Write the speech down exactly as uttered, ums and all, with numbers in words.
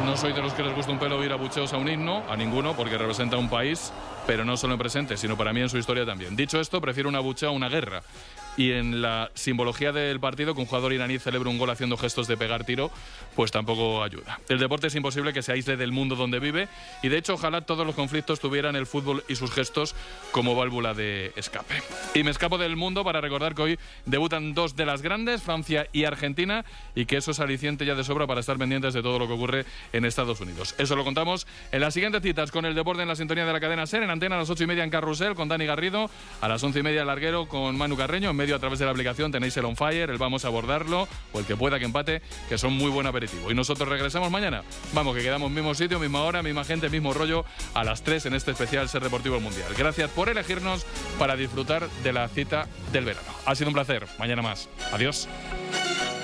no soy de los que les gusta un pelo oír abucheos a un himno, a ninguno, porque representa un país, pero no solo en presente, sino para mí en su historia también. Dicho esto, prefiero un abucheo a una guerra. Y en la simbología del partido, que un jugador iraní celebre un gol haciendo gestos de pegar tiro, pues tampoco ayuda. El deporte es imposible que se aísle del mundo donde vive y, de hecho, ojalá todos los conflictos tuvieran el fútbol y sus gestos como válvula de escape. Y me escapo del mundo para recordar que hoy debutan dos de las grandes, Francia y Argentina, y que eso es aliciente ya de sobra para estar pendientes de todo lo que ocurre en Estados Unidos. Eso lo contamos en las siguientes citas con el deporte en la sintonía de la cadena SER, en antena a las ocho y media en Carrusel con Dani Garrido, a las once y media en Larguero con Manu Carreño, en medio a través de la aplicación tenéis el On Fire, el Vamos a abordarlo o el que pueda que empate, que son muy buen aperitivo. Y nosotros regresamos mañana. Vamos, que quedamos mismo sitio, misma hora, misma gente, mismo rollo, a las tres en este especial Ser Deportivo el Mundial. Gracias por elegirnos para disfrutar de la cita del verano. Ha sido un placer. Mañana más. Adiós.